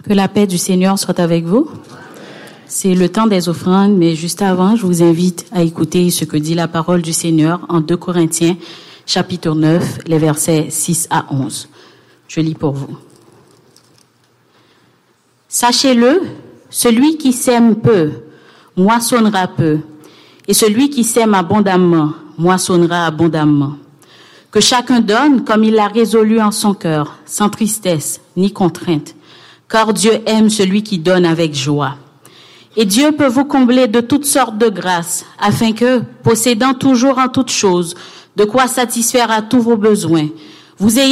Que la paix du Seigneur soit avec vous. C'est le temps des offrandes, mais juste avant, je vous invite à écouter ce que dit la parole du Seigneur en 2 Corinthiens, chapitre 9, les versets 6 à 11. Je lis pour vous. Sachez-le, celui qui sème peu, moissonnera peu, et celui qui sème abondamment, moissonnera abondamment. Que chacun donne comme il l'a résolu en son cœur, sans tristesse ni contrainte, car Dieu aime celui qui donne avec joie. Et Dieu peut vous combler de toutes sortes de grâces, afin que, possédant toujours en toutes choses, de quoi satisfaire à tous vos besoins, vous ayez